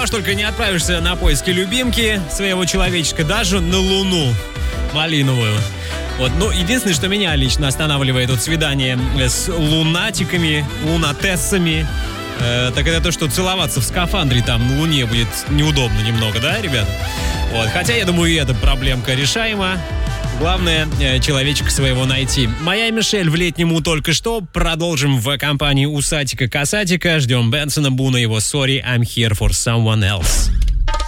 во что только не отправишься на поиски любимки своего человечка, даже на Луну малиновую. Вот, ну, единственное, что меня лично останавливает от свидания с лунатиками, лунатессами, так это то, что целоваться в скафандре там на Луне будет неудобно немного, да, ребята? Вот, хотя, я думаю, и эта проблемка решаема. Главное, человечка своего найти. Моя Мишель в летнему только что. Продолжим в компании Усатика Касатика. Ждем Бенсона Буна, его «Sorry, I'm here for someone else».